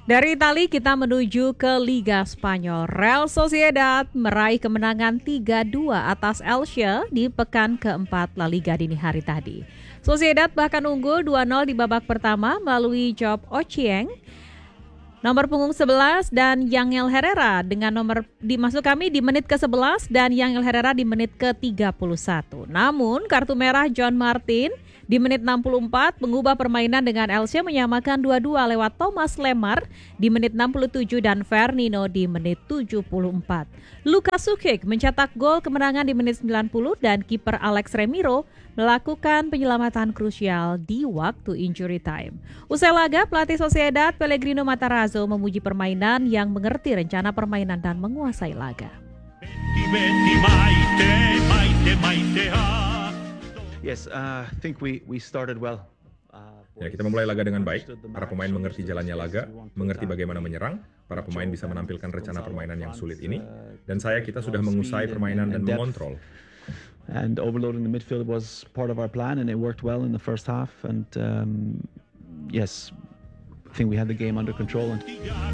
Dari Itali kita menuju ke Liga Spanyol. Real Sociedad meraih kemenangan 3-2 atas Elche di pekan keempat La Liga dini hari tadi. Sociedad bahkan unggul 2-0 di babak pertama melalui Job Ochieng, nomor punggung 11 dan Yangel Herrera dengan nomor dimasuk kami di menit ke-11 dan Yangel Herrera di menit ke-31. Namun kartu merah John Martin di menit 64 mengubah permainan dengan Elche menyamakan 2-2 lewat Thomas Lemar di menit 67 dan Fernino di menit 74. Lukas Sukic mencetak gol kemenangan di menit 90 dan kiper Alex Remiro melakukan penyelamatan krusial di waktu injury time. Usai laga, pelatih Sociedad Pellegrino Matarazzo memuji permainan yang mengerti rencana permainan dan menguasai laga. Yes, I think we started well. Ya, kita memulai laga dengan baik. Para pemain mengerti jalannya laga, mengerti bagaimana menyerang. Para pemain bisa menampilkan rencana permainan yang sulit ini. Dan kita sudah mengusai permainan dan mengontrol. And overloading the midfield was part of our plan, and it worked well in the first half. And yes, I think we had the game under control.